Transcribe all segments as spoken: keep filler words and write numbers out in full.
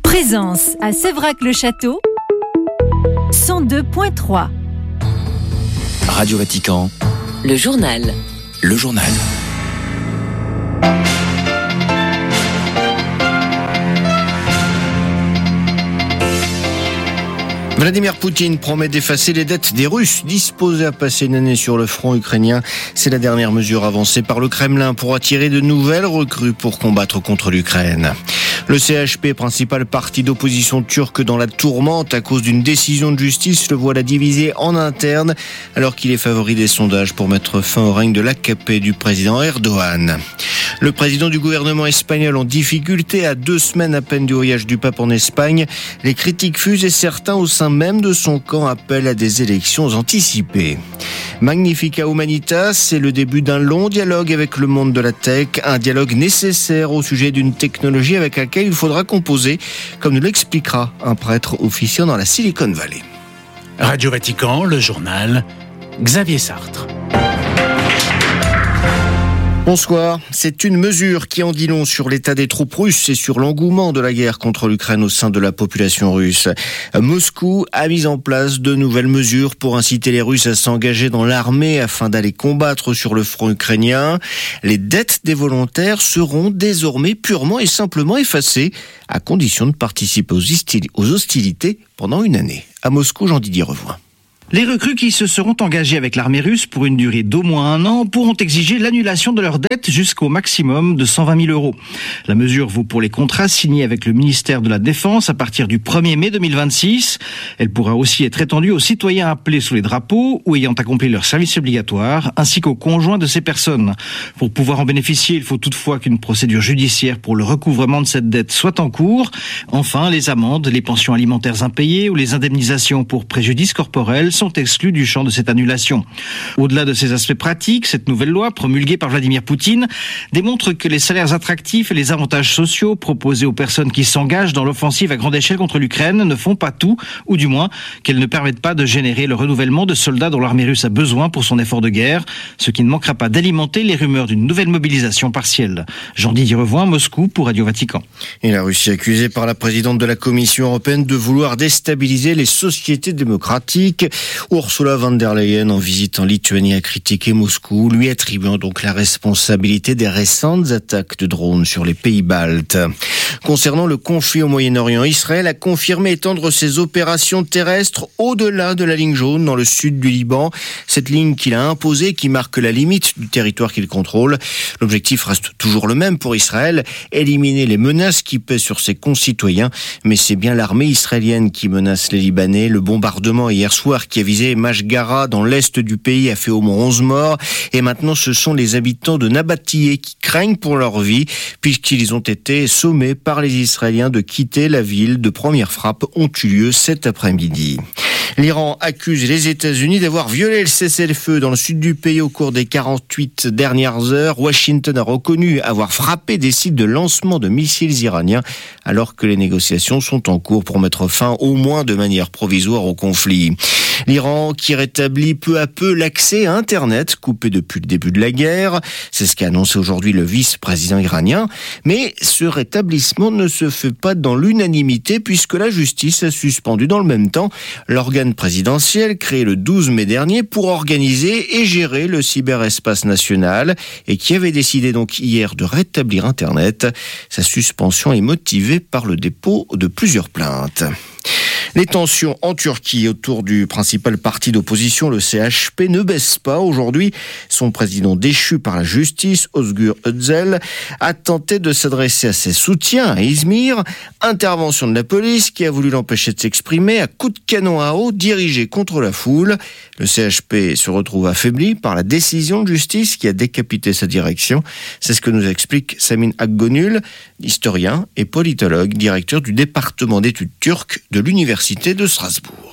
Présence à Séverac-le-Château, cent deux point trois. Radio Vatican. Le journal. Le journal. Vladimir Poutine promet d'effacer les dettes des Russes disposés à passer une année sur le front ukrainien. C'est la dernière mesure avancée par le Kremlin pour attirer de nouvelles recrues pour combattre contre l'Ukraine. Le C H P, principal parti d'opposition turque dans la tourmente à cause d'une décision de justice, le voilà divisé en interne alors qu'il est favori des sondages pour mettre fin au règne de l'A K P du président Erdogan. Le président du gouvernement espagnol en difficulté à deux semaines à peine du voyage du pape en Espagne. Les critiques fusent et certains au sein même de son camp appellent à des élections anticipées. Magnifica Humanitas, c'est le début d'un long dialogue avec le monde de la tech, un dialogue nécessaire au sujet d'une technologie avec laquelle il faudra composer, comme nous l'expliquera un prêtre officiant dans la Silicon Valley. Radio Vatican, le journal, Xavier Sartre. Bonsoir. C'est une mesure qui en dit long sur l'état des troupes russes et sur l'engouement de la guerre contre l'Ukraine au sein de la population russe. Moscou a mis en place de nouvelles mesures pour inciter les Russes à s'engager dans l'armée afin d'aller combattre sur le front ukrainien. Les dettes des volontaires seront désormais purement et simplement effacées, à condition de participer aux hostilités pendant une année. À Moscou, Jean-Didier Revoin. Les recrues qui se seront engagées avec l'armée russe pour une durée d'au moins un an pourront exiger l'annulation de leurs dettes jusqu'au maximum de cent vingt mille euros. La mesure vaut pour les contrats signés avec le ministère de la Défense à partir du premier mai deux mille vingt-six. Elle pourra aussi être étendue aux citoyens appelés sous les drapeaux ou ayant accompli leur service obligatoire, ainsi qu'aux conjoints de ces personnes. Pour pouvoir en bénéficier, il faut toutefois qu'une procédure judiciaire pour le recouvrement de cette dette soit en cours. Enfin, les amendes, les pensions alimentaires impayées ou les indemnisations pour préjudice corporel sont exclus du champ de cette annulation. Au-delà de ces aspects pratiques, cette nouvelle loi, promulguée par Vladimir Poutine, démontre que les salaires attractifs et les avantages sociaux proposés aux personnes qui s'engagent dans l'offensive à grande échelle contre l'Ukraine ne font pas tout, ou du moins qu'elles ne permettent pas de générer le renouvellement de soldats dont l'armée russe a besoin pour son effort de guerre, ce qui ne manquera pas d'alimenter les rumeurs d'une nouvelle mobilisation partielle. Jean-Didier Revoin, Moscou pour Radio Vatican. Et la Russie accusée par la présidente de la Commission européenne de vouloir déstabiliser les sociétés démocratiques. Ursula von der Leyen, en visite en Lituanie, a critiqué Moscou, lui attribuant donc la responsabilité des récentes attaques de drones sur les pays baltes. Concernant le conflit au Moyen-Orient, Israël a confirmé étendre ses opérations terrestres au-delà de la ligne jaune dans le sud du Liban. Cette ligne qu'il a imposée, qui marque la limite du territoire qu'il contrôle. L'objectif reste toujours le même pour Israël, éliminer les menaces qui pèsent sur ses concitoyens. Mais c'est bien l'armée israélienne qui menace les Libanais. Le bombardement hier soir qui a visé Mashgara dans l'est du pays a fait au moins onze morts. Et maintenant, ce sont les habitants de Nabatiyeh qui craignent pour leur vie, puisqu'ils ont été sommés par les Israéliens de quitter la ville. De premières frappes ont eu lieu cet après-midi. L'Iran accuse les États-Unis d'avoir violé le cessez-le-feu dans le sud du pays au cours des quarante-huit dernières heures. Washington a reconnu avoir frappé des sites de lancement de missiles iraniens alors que les négociations sont en cours pour mettre fin au moins de manière provisoire au conflit. L'Iran qui rétablit peu à peu l'accès à Internet, coupé depuis le début de la guerre. C'est ce qu'a annoncé aujourd'hui le vice-président iranien. Mais ce rétablissement ne se fait pas dans l'unanimité puisque la justice a suspendu dans le même temps l'organe présidentiel créé le douze mai dernier pour organiser et gérer le cyberespace national et qui avait décidé donc hier de rétablir Internet. Sa suspension est motivée par le dépôt de plusieurs plaintes. Les tensions en Turquie autour du principal parti d'opposition, le C H P, ne baissent pas. Aujourd'hui, son président déchu par la justice, Özgür Özel, a tenté de s'adresser à ses soutiens à Izmir. Intervention de la police qui a voulu l'empêcher de s'exprimer à coups de canon à eau dirigés contre la foule. Le C H P se retrouve affaibli par la décision de justice qui a décapité sa direction. C'est ce que nous explique Samin Akgönül, historien et politologue, directeur du département d'études turques de l'Université de Strasbourg.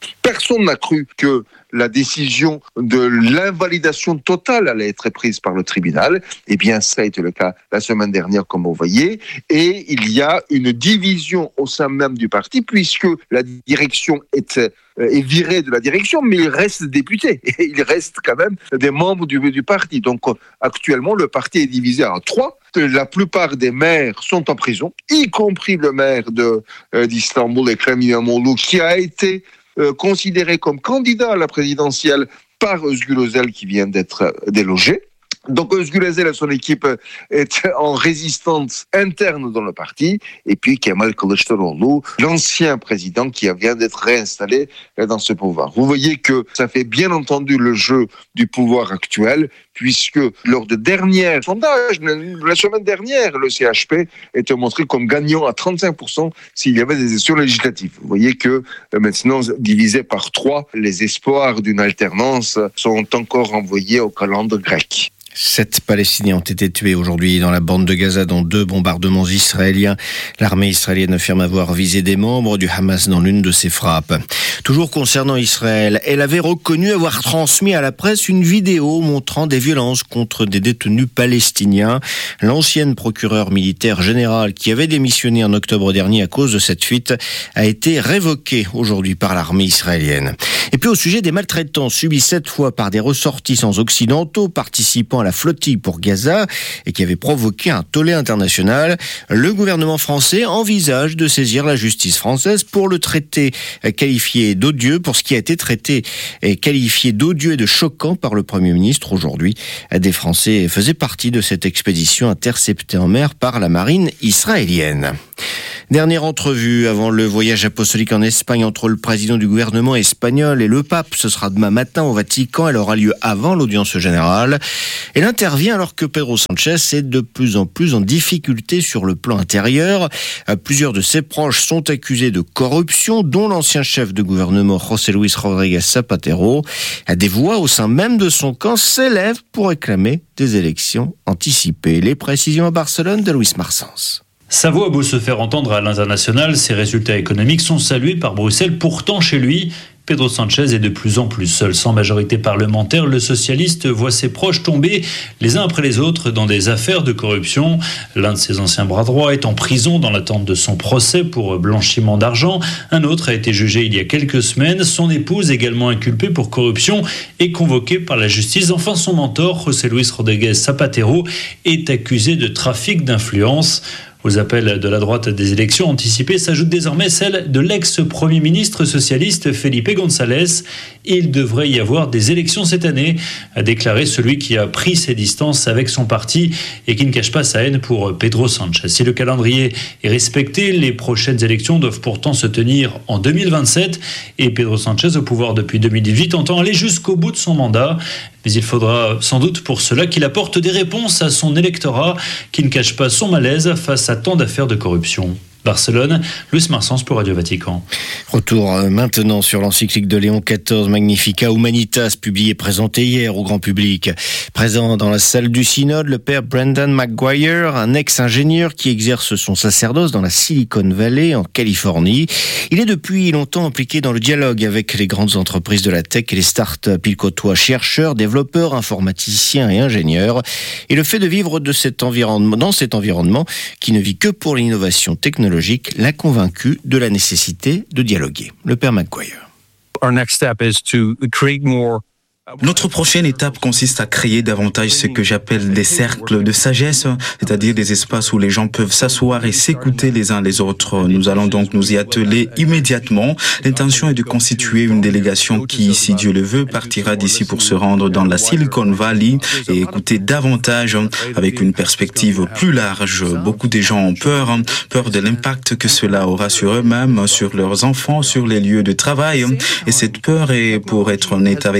Personne n'a cru que la décision de l'invalidation totale allait être prise par le tribunal. Eh bien, ça a été le cas la semaine dernière, comme vous voyez. Et il y a une division au sein même du parti, puisque la direction est, est virée de la direction, mais il reste député. Et il reste quand même des membres du, du parti. Donc, actuellement, le parti est divisé en trois. La plupart des maires sont en prison, y compris le maire de, euh, d'Istanbul, Ekrem İmamoğlu, qui a été Euh, considéré comme candidat à la présidentielle par Özgür Özel qui vient d'être délogé. Donc Özgür Özel et son équipe est en résistance interne dans le parti. Et puis Kemal Kılıçdaroğlu, l'ancien président qui vient d'être réinstallé dans ce pouvoir. Vous voyez que ça fait bien entendu le jeu du pouvoir actuel, puisque lors de derniers sondages, la semaine dernière, le C H P était montré comme gagnant à trente-cinq pour cent s'il y avait des élections législatives. Vous voyez que maintenant, divisé par trois, les espoirs d'une alternance sont encore envoyés au calendrier grec. Sept Palestiniens ont été tués aujourd'hui dans la bande de Gaza dans deux bombardements israéliens. L'armée israélienne affirme avoir visé des membres du Hamas dans l'une de ses frappes. Toujours concernant Israël, elle avait reconnu avoir transmis à la presse une vidéo montrant des violences contre des détenus palestiniens. L'ancienne procureure militaire générale qui avait démissionné en octobre dernier à cause de cette fuite a été révoquée aujourd'hui par l'armée israélienne. Et puis au sujet des maltraitances subies cette fois par des ressortissants occidentaux participant à la flottille pour Gaza et qui avait provoqué un tollé international, le gouvernement français envisage de saisir la justice française pour le traiter qualifié d'odieux, pour ce qui a été traité et qualifié d'odieux et de choquant par le Premier ministre aujourd'hui. Des Français faisaient partie de cette expédition interceptée en mer par la marine israélienne. Dernière entrevue avant le voyage apostolique en Espagne entre le président du gouvernement espagnol et le pape. Ce sera demain matin au Vatican. Elle aura lieu avant l'audience générale. Elle intervient alors que Pedro Sánchez est de plus en plus en difficulté sur le plan intérieur. Plusieurs de ses proches sont accusés de corruption, dont l'ancien chef de gouvernement José Luis Rodríguez Zapatero. Des voix au sein même de son camp s'élèvent pour réclamer des élections anticipées. Les précisions à Barcelone de Luis Marsens. Sa voix a beau se faire entendre à l'international, ses résultats économiques sont salués par Bruxelles. Pourtant, chez lui, Pedro Sánchez est de plus en plus seul. Sans majorité parlementaire, le socialiste voit ses proches tomber les uns après les autres dans des affaires de corruption. L'un de ses anciens bras droits est en prison dans l'attente de son procès pour blanchiment d'argent. Un autre a été jugé il y a quelques semaines. Son épouse, également inculpée pour corruption, est convoquée par la justice. Enfin, son mentor, José Luis Rodríguez Zapatero, est accusé de trafic d'influence. Aux appels de la droite des élections anticipées s'ajoute désormais celle de l'ex-premier ministre socialiste Felipe González. Il devrait y avoir des élections cette année, a déclaré celui qui a pris ses distances avec son parti et qui ne cache pas sa haine pour Pedro Sánchez. Si le calendrier est respecté, les prochaines élections doivent pourtant se tenir en deux mille vingt-sept et Pedro Sánchez, au pouvoir depuis deux mille dix-huit, entend aller jusqu'au bout de son mandat. Mais il faudra sans doute pour cela qu'il apporte des réponses à son électorat qui ne cache pas son malaise face à tant d'affaires de corruption. Barcelone, Luis Marsens pour Radio Vatican. Retour maintenant sur l'encyclique de Léon quatorze, Magnificat Humanitas, publiée et présentée hier au grand public. Présent dans la salle du synode, le père Brendan McGuire, un ex-ingénieur qui exerce son sacerdoce dans la Silicon Valley, en Californie. Il est depuis longtemps impliqué dans le dialogue avec les grandes entreprises de la tech et les start-up. Il côtoie chercheurs, développeurs, informaticiens et ingénieurs. Et le fait de vivre de cet environnement, dans cet environnement qui ne vit que pour l'innovation technologique, l'a convaincu de la nécessité de dialoguer. Le père McGuire. Our next step is to create more. Notre prochaine étape consiste à créer davantage ce que j'appelle des cercles de sagesse, c'est-à-dire des espaces où les gens peuvent s'asseoir et s'écouter les uns les autres. Nous allons donc nous y atteler immédiatement. L'intention est de constituer une délégation qui, si Dieu le veut, partira d'ici pour se rendre dans la Silicon Valley et écouter davantage avec une perspective plus large. Beaucoup de gens ont peur, peur de l'impact que cela aura sur eux-mêmes, sur leurs enfants, sur les lieux de travail. Et cette peur est, pour être honnête avec vous,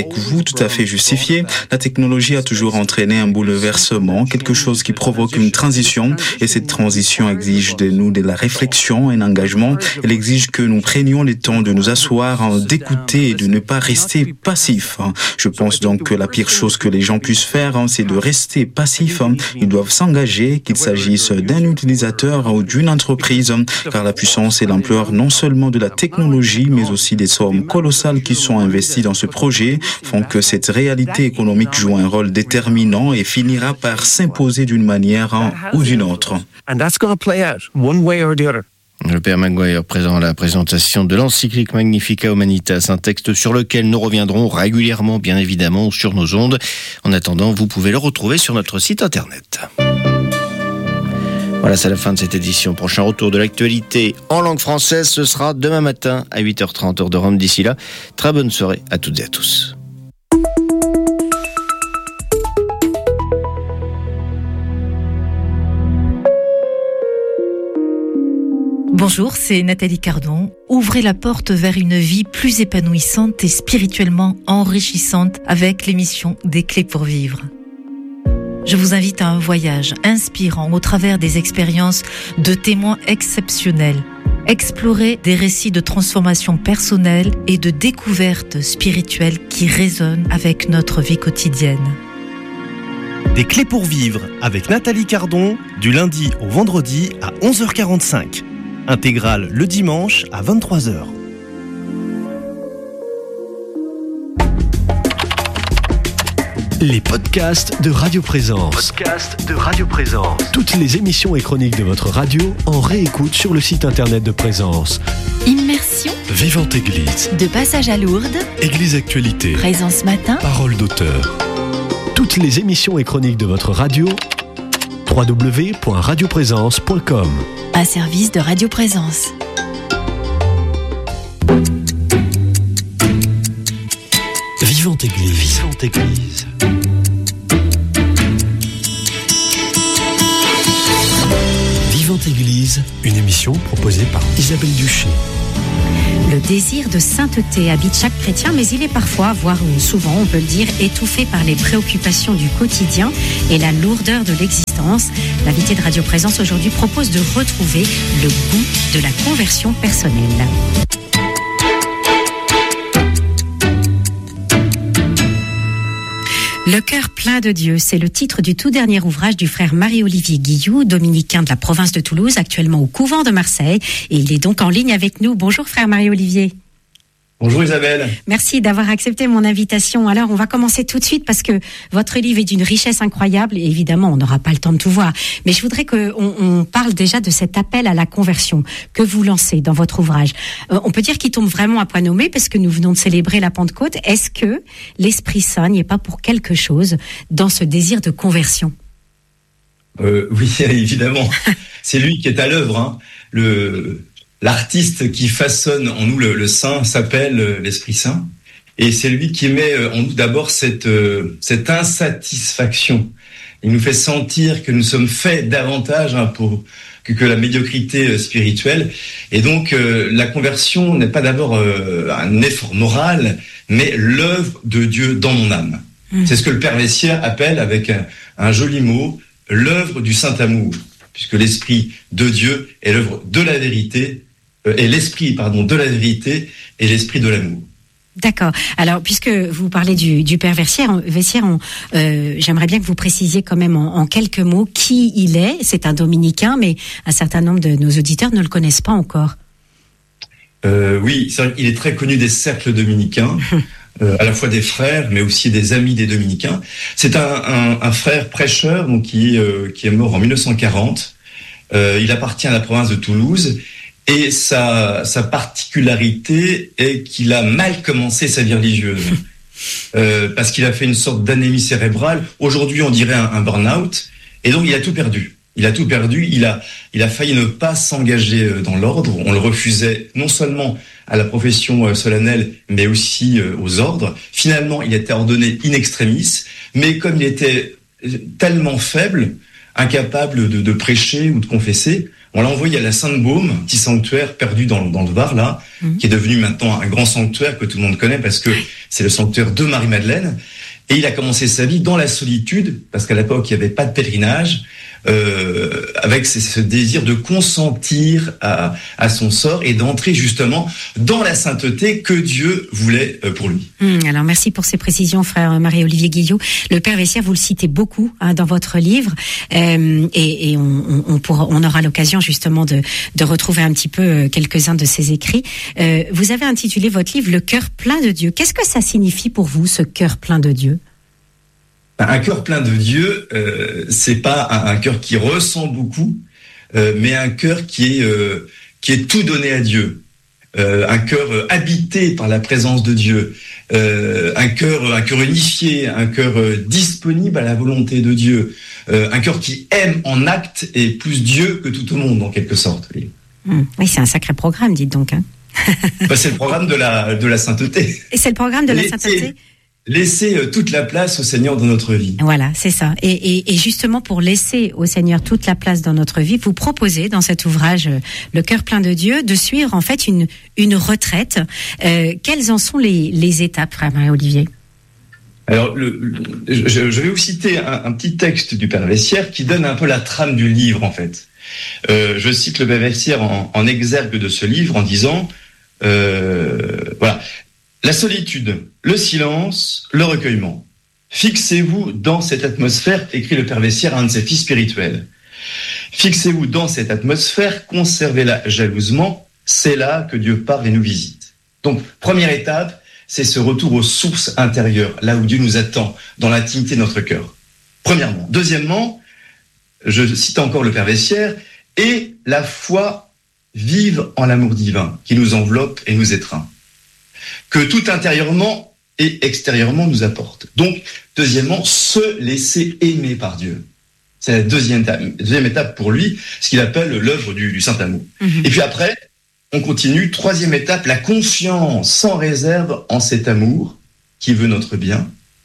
tout à fait justifié. La technologie a toujours entraîné un bouleversement, quelque chose qui provoque une transition, et cette transition exige de nous de la réflexion, un engagement. Elle exige que nous prenions le temps de nous asseoir, d'écouter et de ne pas rester passifs. Je pense donc que la pire chose que les gens puissent faire, c'est de rester passifs. Ils doivent s'engager, qu'il s'agisse d'un utilisateur ou d'une entreprise, car la puissance et l'ampleur non seulement de la technologie, mais aussi des sommes colossales qui sont investies dans ce projet, font que cette réalité économique joue un rôle déterminant et finira par s'imposer d'une manière ou d'une autre. Le père Maguire présent à la présentation de l'encyclique Magnificat Humanitas, un texte sur lequel nous reviendrons régulièrement, bien évidemment, sur nos ondes. En attendant, vous pouvez le retrouver sur notre site internet. Voilà, c'est la fin de cette édition. Prochain retour de l'actualité en langue française, ce sera demain matin à huit heures trente, heure de Rome. D'ici là, très bonne soirée à toutes et à tous. Bonjour, c'est Nathalie Cardon. Ouvrez la porte vers une vie plus épanouissante et spirituellement enrichissante avec l'émission Des Clés pour Vivre. Je vous invite à un voyage inspirant au travers des expériences de témoins exceptionnels. Explorer des récits de transformation personnelle et de découverte spirituelle qui résonnent avec notre vie quotidienne. Des Clés pour Vivre avec Nathalie Cardon, du lundi au vendredi à onze heures quarante-cinq. Intégrale le dimanche à vingt-trois heures. Les podcasts de Radio Présence. Podcasts de Radio Présence. Toutes les émissions et chroniques de votre radio en réécoute sur le site internet de Présence. Immersion. Vivante Église. De passage à Lourdes. Église Actualité. Présence Matin. Parole d'auteur. Toutes les émissions et chroniques de votre radio. w w w point radio présence point com. Un service de Radio Présence. Vivante Église. Vivante Église. Vivante Église, une émission proposée par Isabelle Duché. Le désir de sainteté habite chaque chrétien, mais il est parfois, voire souvent, on peut le dire, étouffé par les préoccupations du quotidien et la lourdeur de l'existence. L'invité de Radio Présence aujourd'hui propose de retrouver le goût de la conversion personnelle. Le cœur plein de Dieu, c'est le titre du tout dernier ouvrage du frère Marie-Olivier Guilloux, dominicain de la province de Toulouse, actuellement au couvent de Marseille. Et il est donc en ligne avec nous. Bonjour frère Marie-Olivier. Bonjour Isabelle. Merci d'avoir accepté mon invitation. Alors, on va commencer tout de suite parce que votre livre est d'une richesse incroyable et évidemment, on n'aura pas le temps de tout voir. Mais je voudrais qu'on on parle déjà de cet appel à la conversion que vous lancez dans votre ouvrage. Euh, on peut dire qu'il tombe vraiment à point nommé parce que nous venons de célébrer la Pentecôte. Est-ce que l'Esprit Saint n'y est pas pour quelque chose dans ce désir de conversion ? euh, Oui, évidemment. C'est lui qui est à l'œuvre. Hein. Le... L'artiste qui façonne en nous le, le Saint s'appelle l'Esprit Saint. Et c'est lui qui met en nous d'abord cette, cette insatisfaction. Il nous fait sentir que nous sommes faits davantage hein, pour, que, que la médiocrité spirituelle. Et donc, euh, la conversion n'est pas d'abord euh, un effort moral, mais l'œuvre de Dieu dans mon âme. Mmh. C'est ce que le Père Messière appelle avec un, un joli mot, l'œuvre du Saint-Amour. Puisque l'Esprit de Dieu est l'œuvre de la vérité, et l'esprit, pardon, de la vérité et l'esprit de l'amour. D'accord. Alors, puisque vous parlez du, du Père Vessière, Vessière on, euh, j'aimerais bien que vous précisiez quand même en, en quelques mots qui il est. C'est un dominicain, mais un certain nombre de nos auditeurs ne le connaissent pas encore. Euh, oui, c'est vrai qu'il est très connu des cercles dominicains, euh, à la fois des frères, mais aussi des amis des dominicains. C'est un, un, un frère prêcheur donc qui, euh, qui est mort en mille neuf cent quarante. Euh, il appartient à la province de Toulouse. Et sa, sa particularité est qu'il a mal commencé sa vie religieuse. Euh, parce qu'il a fait une sorte d'anémie cérébrale. Aujourd'hui, on dirait un, un burn-out. Et donc, il a tout perdu. Il a tout perdu. Il a, il a failli ne pas s'engager dans l'ordre. On le refusait non seulement à la profession solennelle, mais aussi aux ordres. Finalement, il était ordonné in extremis. Mais comme il était tellement faible, incapable de, de prêcher ou de confesser, On l'a envoyé à la Sainte-Baume, un petit sanctuaire perdu dans, dans le Var, là, mmh. qui est devenu maintenant un grand sanctuaire que tout le monde connaît parce que c'est le sanctuaire de Marie-Madeleine. Et il a commencé sa vie dans la solitude, parce qu'à l'époque, il n'y avait pas de pèlerinage, euh, avec ce, ce désir de consentir à, à son sort et d'entrer justement dans la sainteté que Dieu voulait pour lui. Mmh, alors, merci pour ces précisions, frère Marie-Olivier Guillot. Le Père Vessière, vous le citez beaucoup hein, dans votre livre, euh, et, et on, on, pourra, on aura l'occasion justement de, de retrouver un petit peu quelques-uns de ses écrits. Euh, vous avez intitulé votre livre « Le cœur plein de Dieu ». Qu'est-ce que ça signifie pour vous, ce cœur plein de Dieu ? Un cœur plein de Dieu, euh, c'est pas un, un cœur qui ressent beaucoup, euh, mais un cœur qui est euh, qui est tout donné à Dieu, euh, un cœur euh, habité par la présence de Dieu, euh, un cœur un cœur unifié, un cœur euh, disponible à la volonté de Dieu, euh, un cœur qui aime en acte et plus Dieu que tout au monde en quelque sorte. Oui, mmh. Oui, c'est un sacré programme, dites donc. Hein. Bah, c'est le programme de la de la sainteté. Et c'est le programme de la sainteté. Laisser toute la place au Seigneur dans notre vie. Voilà, c'est ça. Et, et, et justement, pour laisser au Seigneur toute la place dans notre vie, vous proposez dans cet ouvrage Le cœur plein de Dieu de suivre en fait une une retraite. Euh, quelles en sont les, les étapes, frère Marie-Olivier ? Alors, le, le, je, je vais vous citer un, un petit texte du Père Vessière qui donne un peu la trame du livre en fait. Euh, je cite le Père Vessière en, en exergue de ce livre en disant, euh, voilà. La solitude, le silence, le recueillement. Fixez-vous dans cette atmosphère, écrit le Père Vessière à un de ses fils spirituels. Fixez-vous dans cette atmosphère, conservez-la jalousement, c'est là que Dieu parle et nous visite. Donc, première étape, c'est ce retour aux sources intérieures, là où Dieu nous attend, dans l'intimité de notre cœur. Premièrement. Deuxièmement, je cite encore le Père Vessière, et la foi vive en l'amour divin, qui nous enveloppe et nous étreint, que tout intérieurement et extérieurement nous apporte. Donc, deuxièmement, se laisser aimer par Dieu. C'est la deuxième étape, deuxième étape pour lui, ce qu'il appelle l'œuvre du, du Saint-Amour. Mmh. Et puis après, on continue. Troisième étape, la confiance sans réserve en cet amour qui veut notre bien.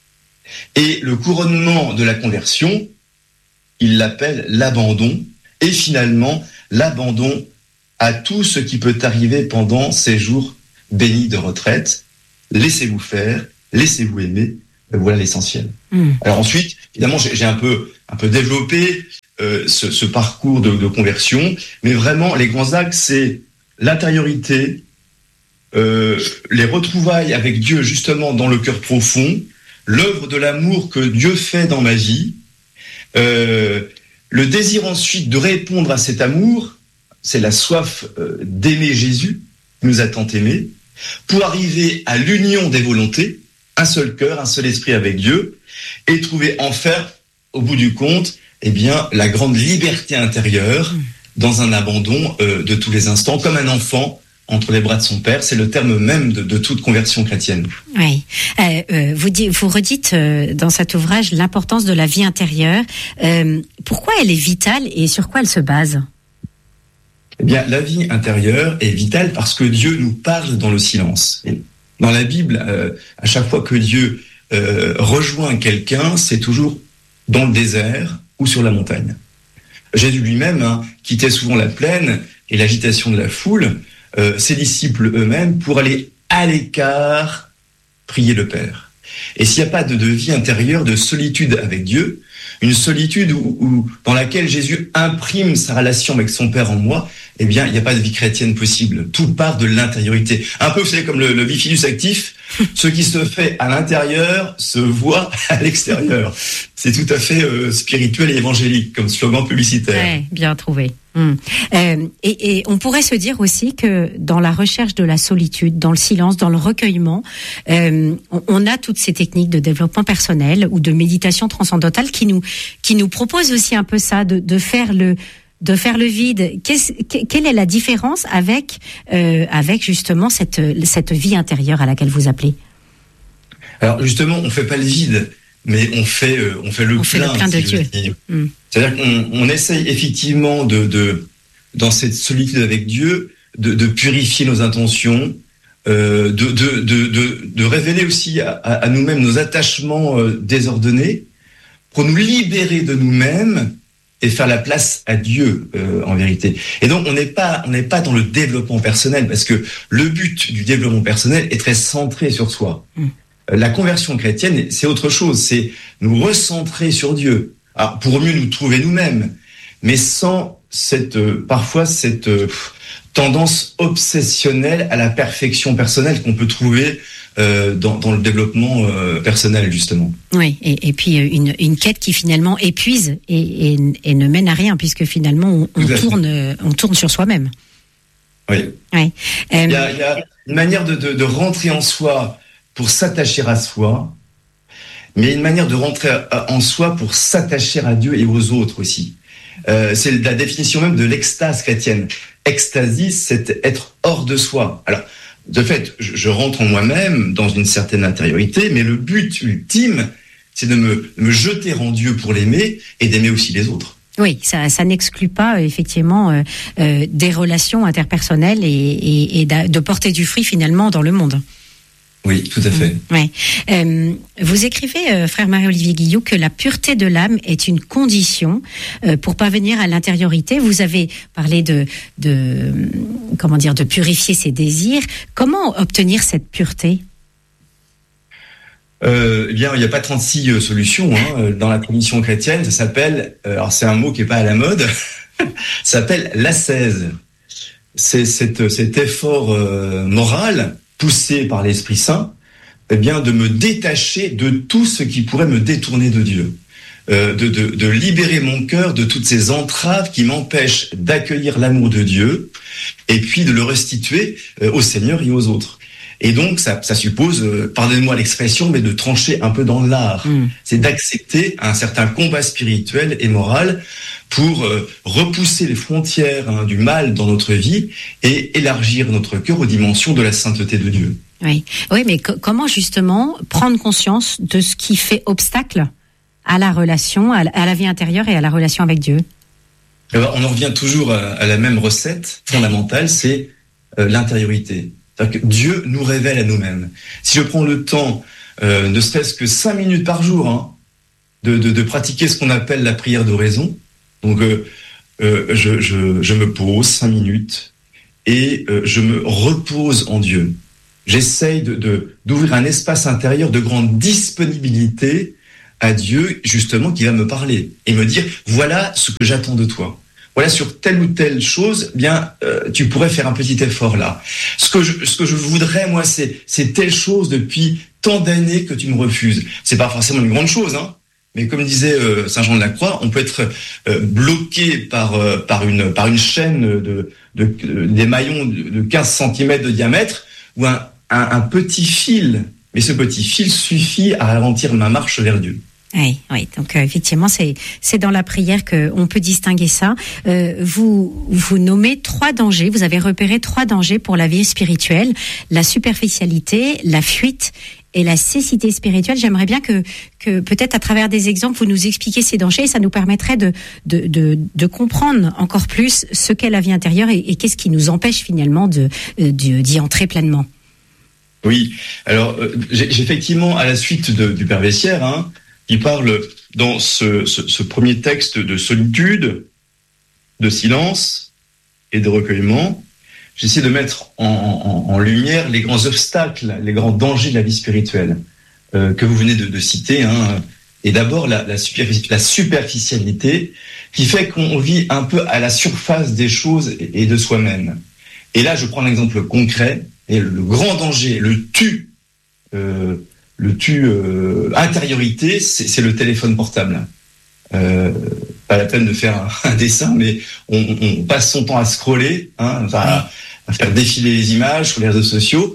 Et le couronnement de la conversion, il l'appelle l'abandon. Et finalement, l'abandon à tout ce qui peut arriver pendant ces jours béni de retraite, laissez-vous faire, laissez-vous aimer, voilà l'essentiel. Mmh. Alors ensuite, évidemment, j'ai, j'ai un peu, un peu développé euh, ce, ce parcours de, de conversion, mais vraiment, les grands axes, c'est l'intériorité, euh, les retrouvailles avec Dieu, justement, dans le cœur profond, l'œuvre de l'amour que Dieu fait dans ma vie, euh, le désir ensuite de répondre à cet amour, c'est la soif euh, d'aimer Jésus, qui nous a tant aimés, pour arriver à l'union des volontés, un seul cœur, un seul esprit avec Dieu, et trouver enfin, au bout du compte, eh bien, la grande liberté intérieure dans un abandon euh, de tous les instants, comme un enfant entre les bras de son père. C'est le terme même de, de toute conversion chrétienne. Oui. Euh, euh, vous, dites, vous redites euh, dans cet ouvrage l'importance de la vie intérieure. Euh, pourquoi elle est vitale et sur quoi elle se base ? Eh bien, la vie intérieure est vitale parce que Dieu nous parle dans le silence. Et dans la Bible, euh, à chaque fois que Dieu euh, rejoint quelqu'un, c'est toujours dans le désert ou sur la montagne. Jésus lui-même hein, quittait souvent la plaine et l'agitation de la foule, euh, ses disciples eux-mêmes, pour aller à l'écart prier le Père. Et s'il n'y a pas de, de vie intérieure, de solitude avec Dieu, une solitude où, où, dans laquelle Jésus imprime sa relation avec son Père en moi, eh bien, il n'y a pas de vie chrétienne possible. Tout part de l'intériorité. Un peu, vous savez, comme le, le bifidus actif, ce qui se fait à l'intérieur se voit à l'extérieur. C'est tout à fait euh, spirituel et évangélique, comme slogan publicitaire. Ouais, bien trouvé. Hum. Euh, et, et on pourrait se dire aussi que dans la recherche de la solitude, dans le silence, dans le recueillement, euh, on, on a toutes ces techniques de développement personnel ou de méditation transcendantale qui nous qui nous proposent aussi un peu ça, de, de faire le de faire le vide. Qu'est-ce, quelle est la différence avec euh, avec justement cette cette vie intérieure à laquelle vous appelez ? Alors justement, on fait pas le vide, mais on fait euh, on fait le on plein. Fait le plein de Dieu. Mm. C'est-à-dire qu'on on essaye effectivement de de dans cette solitude avec Dieu de, de purifier nos intentions, euh, de, de de de de révéler aussi à, à nous-mêmes nos attachements euh, désordonnés, pour nous libérer de nous-mêmes et faire la place à Dieu euh, en vérité. Et donc on n'est pas on n'est pas dans le développement personnel, parce que le but du développement personnel est très centré sur soi. Mmh. La conversion chrétienne, c'est autre chose, c'est nous recentrer sur Dieu. Alors, pour mieux nous trouver nous-mêmes, mais sans cette euh, parfois cette euh, tendance obsessionnelle à la perfection personnelle qu'on peut trouver euh, dans, dans le développement euh, personnel, justement. Oui, et, et puis une, une quête qui finalement épuise et, et, et ne mène à rien, puisque finalement on, on tourne, on tourne sur soi-même. Oui. Oui. Euh, il, y a, il y a une manière de, de, de rentrer en soi pour s'attacher à soi, mais une manière de rentrer en soi pour s'attacher à Dieu et aux autres aussi. Euh, c'est la définition même de l'extase chrétienne. Extasie, c'est être hors de soi. Alors, de fait, je, je rentre en moi-même dans une certaine intériorité, mais le but ultime, c'est de me, de me jeter en Dieu pour l'aimer et d'aimer aussi les autres. Oui, ça, ça n'exclut pas effectivement euh, euh, des relations interpersonnelles et, et, et de porter du fruit finalement dans le monde. Oui, tout à fait. Mmh, ouais. euh, vous écrivez, euh, frère Marie-Olivier Guillot, que la pureté de l'âme est une condition euh, pour parvenir à l'intériorité. Vous avez parlé de, de, comment dire, de purifier ses désirs. Comment obtenir cette pureté ? Euh, eh bien, il n'y a pas trente-six euh, solutions hein. Dans la tradition chrétienne. Ça s'appelle, euh, alors c'est un mot qui n'est pas à la mode, ça s'appelle l'ascèse. C'est cet, cet effort euh, moral poussé par l'Esprit Saint, eh bien, de me détacher de tout ce qui pourrait me détourner de Dieu, euh, de, de, de libérer mon cœur de toutes ces entraves qui m'empêchent d'accueillir l'amour de Dieu, et puis de le restituer euh, au Seigneur et aux autres. Et donc, ça, ça suppose, euh, pardonnez-moi l'expression, mais de trancher un peu dans l'art. Mmh. C'est d'accepter un certain combat spirituel et moral pour euh, repousser les frontières hein, du mal dans notre vie et élargir notre cœur aux dimensions de la sainteté de Dieu. Oui, oui, mais co- comment justement prendre conscience de ce qui fait obstacle à la relation, à la, à la vie intérieure et à la relation avec Dieu ? Alors, on en revient toujours à, à la même recette fondamentale, c'est euh, l'intériorité. C'est-à-dire que Dieu nous révèle à nous-mêmes. Si je prends le temps, euh, ne serait-ce que cinq minutes par jour, hein, de, de, de pratiquer ce qu'on appelle la prière d'oraison, donc euh, euh, je, je, je me pose cinq minutes et euh, je me repose en Dieu. J'essaye de, de, d'ouvrir un espace intérieur de grande disponibilité à Dieu, justement, qui va me parler et me dire, voilà ce que j'attends de toi. Voilà, sur telle ou telle chose, bien, euh, tu pourrais faire un petit effort là. Ce que je, ce que je voudrais, moi, c'est, c'est telle chose depuis tant d'années que tu me refuses. C'est pas forcément une grande chose, hein. Mais comme disait euh, Saint Jean de la Croix, on peut être euh, bloqué par euh, par une par une chaîne de, de, de des maillons de, de quinze centimètres de diamètre ou un, un un petit fil. Mais ce petit fil suffit à ralentir ma marche vers Dieu. Oui, oui. Donc euh, effectivement, c'est c'est dans la prière que on peut distinguer ça. Euh, vous vous nommez trois dangers. Vous avez repéré trois dangers pour la vie spirituelle: la superficialité, la fuite et la cécité spirituelle. J'aimerais bien que que peut-être à travers des exemples vous nous expliquiez ces dangers. Et ça nous permettrait de de de, de comprendre encore plus ce qu'est la vie intérieure et, et qu'est-ce qui nous empêche finalement de, de d'y entrer pleinement. Oui. Alors euh, j'ai, j'ai effectivement à la suite de, du Père Vessière, hein. Il parle dans ce, ce, ce premier texte de solitude, de silence et de recueillement. J'essaie de mettre en, en, en lumière les grands obstacles, les grands dangers de la vie spirituelle euh, que vous venez de, de citer. Hein. Et d'abord la, la, superfic- la superficialité qui fait qu'on vit un peu à la surface des choses et, et de soi-même. Et là, je prends un exemple concret. Et le, le grand danger, le tu, euh, le tu euh, intériorité, c'est, c'est le téléphone portable. Euh, pas la peine de faire un, un dessin, mais on, on passe son temps à scroller, hein, enfin, à, à faire défiler les images sur les réseaux sociaux.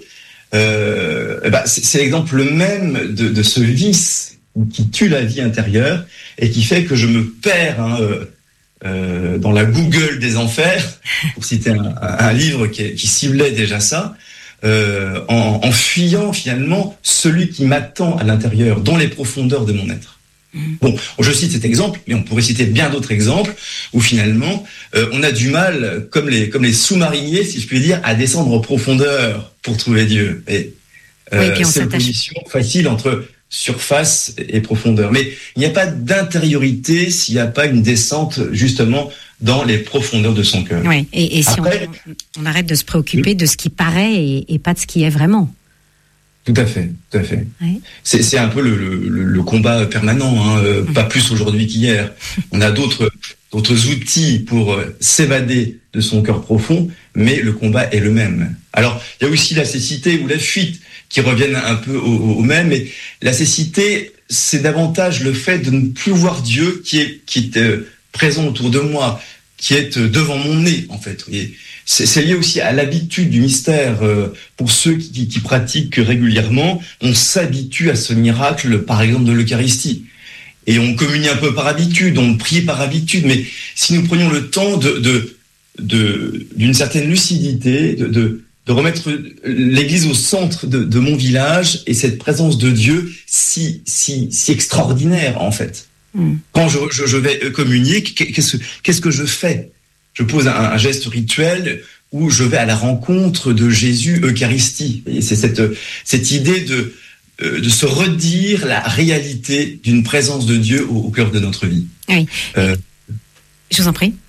Euh, bah, c'est, c'est l'exemple même de, de ce vice qui tue la vie intérieure et qui fait que je me perds hein, euh, euh, dans la Google des enfers, pour citer un, un, un livre qui, qui ciblait déjà ça. Euh, en, en fuyant finalement celui qui m'attend à l'intérieur, dans les profondeurs de mon être. Mmh. Bon, je cite cet exemple, mais on pourrait citer bien d'autres exemples où finalement euh, on a du mal, comme les comme les sous-mariniers, si je puis dire, à descendre en profondeur pour trouver Dieu. Et euh, oui, c'est une position facile entre surface et profondeur. Mais il n'y a pas d'intériorité s'il n'y a pas une descente, justement, dans les profondeurs de son cœur. Oui, et, et si Après, on, on arrête de se préoccuper oui. de ce qui paraît et, et pas de ce qui est vraiment. Tout à fait, tout à fait. Oui. C'est, c'est un peu le, le, le combat permanent, hein, euh, mmh. pas plus aujourd'hui qu'hier. On a d'autres, d'autres outils pour euh, s'évader de son cœur profond, mais le combat est le même. Alors, il y a aussi la cécité ou la fuite qui reviennent un peu au, au même, mais la cécité, c'est davantage le fait de ne plus voir Dieu qui est, qui est euh, présent autour de moi, qui est euh, devant mon nez, en fait. Et c'est, c'est lié aussi à l'habitude du mystère. Euh, pour ceux qui, qui pratiquent régulièrement, on s'habitue à ce miracle, par exemple, de l'Eucharistie. Et on communie un peu par habitude, on prie par habitude, mais si nous prenions le temps de, de, de, d'une certaine lucidité, de, de, de remettre l'Église au centre de, de mon village et cette présence de Dieu si, si, si extraordinaire, en fait. Mmh. Quand je, je, je vais communier, qu'est-ce, qu'est-ce que je fais ? Je pose un, un geste rituel où je vais à la rencontre de Jésus Eucharistie. Et c'est cette, cette idée de, de se redire la réalité d'une présence de Dieu au, au cœur de notre vie. Oui. Euh, je vous en prie.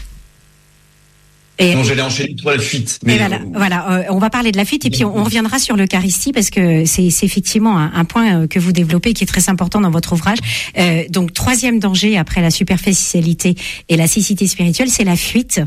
Et non, j'allais enchaîner sur la fuite. Mais voilà, euh, voilà euh, on va parler de la fuite et puis on, on reviendra sur l'Eucharistie parce que c'est, c'est effectivement un, un point que vous développez qui est très important dans votre ouvrage. Euh, donc, troisième danger après la superficialité et la cécité spirituelle, c'est la fuite.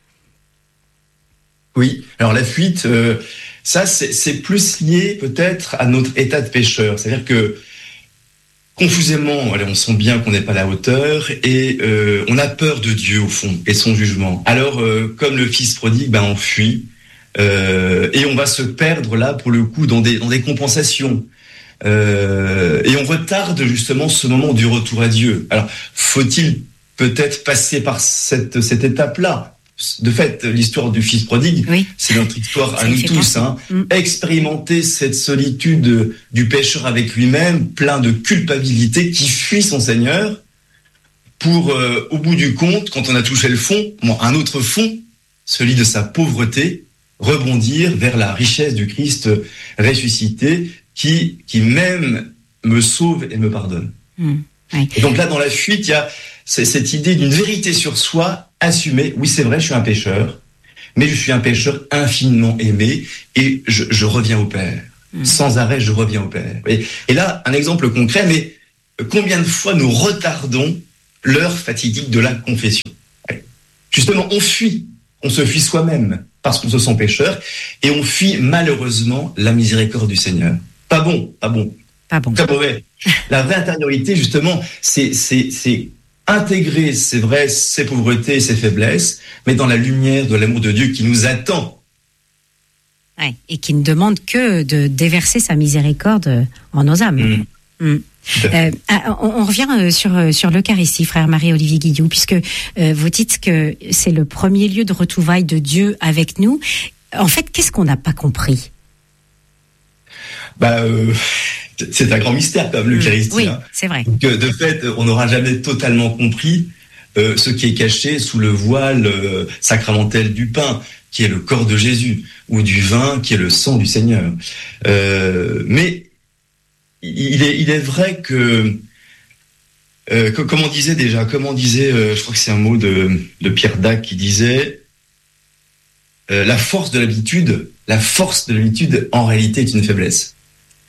Oui, alors la fuite, euh, ça c'est, c'est plus lié peut-être à notre état de pécheur. C'est-à-dire que confusément, allez, on sent bien qu'on n'est pas à la hauteur et euh, on a peur de Dieu au fond et de son jugement. Alors, euh, comme le fils prodigue, ben on fuit euh, et on va se perdre là pour le coup dans des dans des compensations euh, et on retarde justement ce moment du retour à Dieu. Alors, faut-il peut-être passer par cette cette étape-là? De fait, l'histoire du fils prodigue, oui. c'est notre histoire à nous tous. Hein. Mm. Expérimenter cette solitude du pécheur avec lui-même, plein de culpabilité, qui fuit son Seigneur, pour, euh, au bout du compte, quand on a touché le fond, bon, un autre fond, celui de sa pauvreté, rebondir vers la richesse du Christ ressuscité, qui, qui même me sauve et me pardonne. Mm. Oui. Et donc là, dans la fuite, il y a c'est cette idée d'une vérité sur soi assumée. Oui, c'est vrai, je suis un pécheur, mais je suis un pécheur infiniment aimé et je, je reviens au Père. Mmh. Sans arrêt, je reviens au Père. Et, et là, un exemple concret, mais combien de fois nous retardons l'heure fatidique de la confession ? Justement, on fuit, on se fuit soi-même parce qu'on se sent pécheur et on fuit malheureusement la miséricorde du Seigneur. Pas bon, pas bon. Pas bon. Très mauvais. La vraie intériorité, justement, c'est, c'est, c'est intégrer, c'est vrai, ses pauvretés et ses faiblesses, mais dans la lumière de l'amour de Dieu qui nous attend. Ouais, et qui ne demande que de déverser sa miséricorde en nos âmes. Mmh. Mmh. Euh, on, on revient sur, sur l'Eucharistie, frère Marie-Olivier Guillou, puisque euh, vous dites que c'est le premier lieu de retrouvailles de Dieu avec nous. En fait, qu'est-ce qu'on n'a pas compris ? Bah... Euh... C'est un grand mystère comme l'Eucharistie. Oui, hein. C'est vrai. Donc, de fait, on n'aura jamais totalement compris euh, ce qui est caché sous le voile euh, sacramentel du pain, qui est le corps de Jésus, ou du vin, qui est le sang du Seigneur. Euh, mais il est, il est vrai que, euh, que, comme on disait déjà, comme on disait, euh, je crois que c'est un mot de, de Pierre Dac qui disait, euh, la force de l'habitude, la force de l'habitude, en réalité, est une faiblesse. Pourquoi ?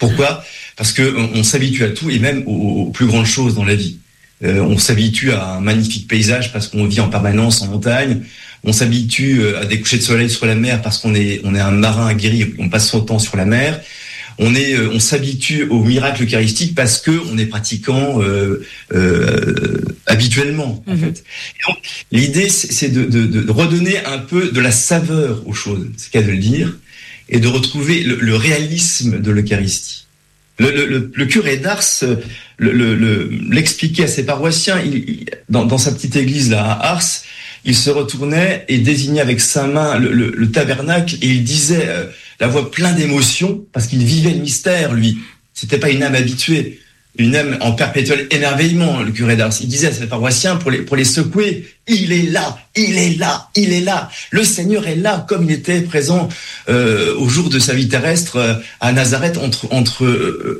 Parce que on, on s'habitue à tout et même aux, aux plus grandes choses dans la vie. Euh, on s'habitue à un magnifique paysage parce qu'on vit en permanence en montagne. On s'habitue à des couchers de soleil sur la mer parce qu'on est on est un marin aguerri, on passe son temps sur la mer. On est on s'habitue au miracle eucharistique parce que on est pratiquant euh, euh, habituellement en mm-hmm. fait. Et donc, l'idée c'est, c'est de, de, de redonner un peu de la saveur aux choses, c'est le cas de le dire, et de retrouver le, le réalisme de l'Eucharistie. Le, le, le, le curé d'Ars le, le, le, l'expliquait à ses paroissiens. Il, il, dans, dans sa petite église là à Ars, il se retournait et désignait avec sa main le, le, le tabernacle et il disait euh, la voix pleine d'émotion parce qu'il vivait le mystère. Lui, c'était pas une âme habituée, une âme en perpétuel émerveillement. Le curé d'Ars, il disait à ses paroissiens pour les pour les secouer, il est là, il est là, il est là. Le Seigneur est là, comme il était présent euh, au jour de sa vie terrestre euh, à Nazareth entre entre euh,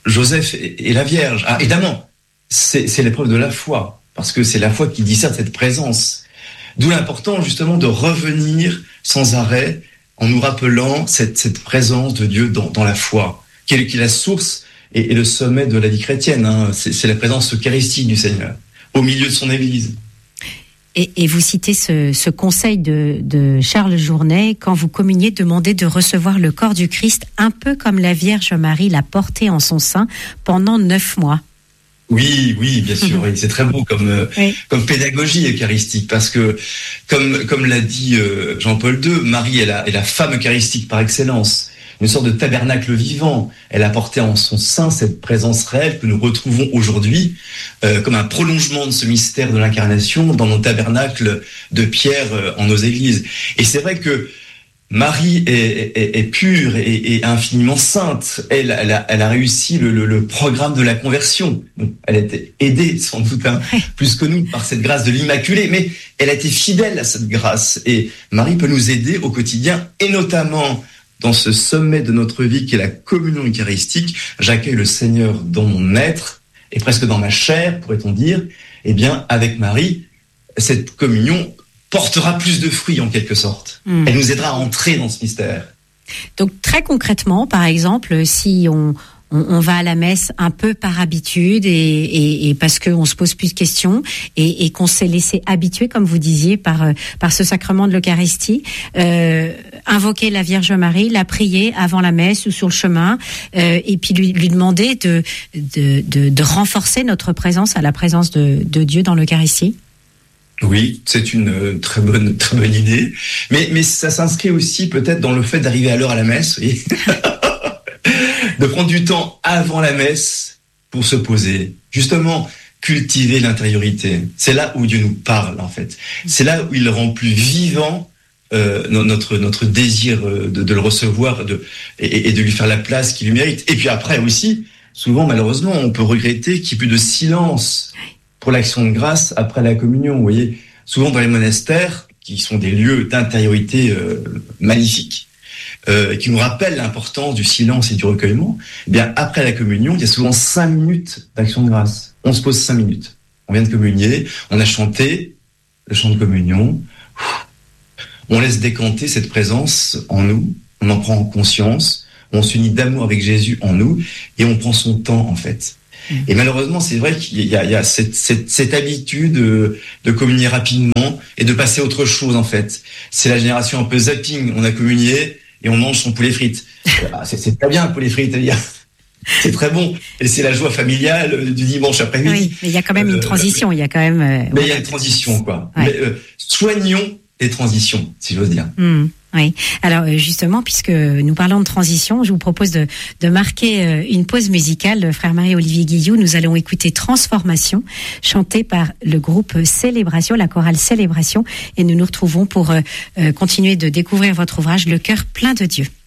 Joseph et, et la Vierge. Ah, évidemment, c'est, c'est l'épreuve de la foi, parce que c'est la foi qui discerne cette présence. D'où l'importance justement de revenir sans arrêt en nous rappelant cette, cette présence de Dieu dans, dans la foi, qui est, qui est la source et, et le sommet de la vie chrétienne. Hein. C'est, c'est la présence eucharistique du Seigneur au milieu de son Église. Et, et vous citez ce, ce conseil de, de Charles Journet, quand vous communiez, demandez de recevoir le corps du Christ un peu comme la Vierge Marie l'a porté en son sein pendant neuf mois. Oui, oui, bien sûr, oui, c'est très beau comme oui. comme pédagogie eucharistique, parce que comme comme l'a dit euh, Jean-Paul deux, Marie est la, est la femme eucharistique par excellence, une sorte de tabernacle vivant. Elle a porté en son sein cette présence réelle que nous retrouvons aujourd'hui euh, comme un prolongement de ce mystère de l'incarnation dans nos tabernacles de pierre euh, en nos églises. Et c'est vrai que Marie est, est, est pure et, et infiniment sainte. Elle, elle, a, elle a réussi le, le, le programme de la conversion. Elle a été aidée, sans doute, hein, plus que nous, par cette grâce de l'Immaculée, mais elle a été fidèle à cette grâce. Et Marie peut nous aider au quotidien, et notamment dans ce sommet de notre vie qui est la communion eucharistique. J'accueille le Seigneur dans mon être, et presque dans ma chair, pourrait-on dire. Eh bien, avec Marie, cette communion portera plus de fruits en quelque sorte. Mmh. Elle nous aidera à entrer dans ce mystère. Donc très concrètement, par exemple, si on, on, on va à la messe un peu par habitude et, et, et parce qu'on se pose plus de questions et, et qu'on s'est laissé habituer, comme vous disiez, par, par ce sacrement de l'Eucharistie, euh, invoquer la Vierge Marie, la prier avant la messe ou sur le chemin, euh, et puis lui, lui demander de, de, de, de renforcer notre présence à la présence de, de Dieu dans l'Eucharistie. Oui, c'est une très bonne, très bonne idée. Mais, mais ça s'inscrit aussi peut-être dans le fait d'arriver à l'heure à la messe, oui. De prendre du temps avant la messe pour se poser. Justement, cultiver l'intériorité. C'est là où Dieu nous parle, en fait. C'est là où il rend plus vivant euh, notre, notre désir de, de le recevoir de, et, et de lui faire la place qu'il lui mérite. Et puis après aussi, souvent, malheureusement, on peut regretter qu'il n'y ait plus de silence pour l'action de grâce après la communion. Vous voyez, souvent dans les monastères, qui sont des lieux d'intériorité euh, magnifiques, euh, qui nous rappellent l'importance du silence et du recueillement, eh bien, après la communion, il y a souvent cinq minutes d'action de grâce. On se pose cinq minutes. On vient de communier, on a chanté le chant de communion, on laisse décanter cette présence en nous, on en prend conscience, on s'unit d'amour avec Jésus en nous, et on prend son temps, en fait. Et malheureusement, c'est vrai qu'il y a, il y a cette, cette, cette habitude de, de communier rapidement et de passer à autre chose, en fait. C'est la génération un peu zapping. On a communié et on mange son poulet frites. C'est, c'est très bien, poulet frites. C'est très bon. Et c'est la joie familiale du dimanche après-midi. Oui, mais il y a quand même une transition. Il y a quand même. Euh, mais voilà. Il y a une transition, quoi. Ouais. Mais, euh, soignons les transitions, si j'ose dire. Mmh. Oui. Alors justement, puisque nous parlons de transition, je vous propose de, de marquer une pause musicale. Frère Marie-Olivier Guillou, nous allons écouter Transformation, chantée par le groupe Célébration, la chorale Célébration, et nous nous retrouvons pour euh, continuer de découvrir votre ouvrage, Le cœur plein de Dieu.